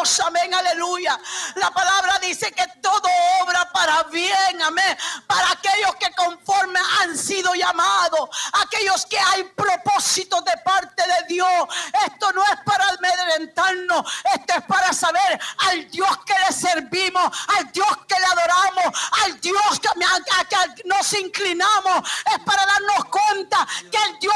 Dios, amén, aleluya. La palabra dice que todo obra para bien, amén, para aquellos que conforme han sido llamados, aquellos que hay propósitos de parte de Dios. Esto no es para amedrentarnos, esto es para saber al Dios que le servimos, al Dios que le adoramos, al Dios que nos inclinamos. Es para darnos cuenta que el Dios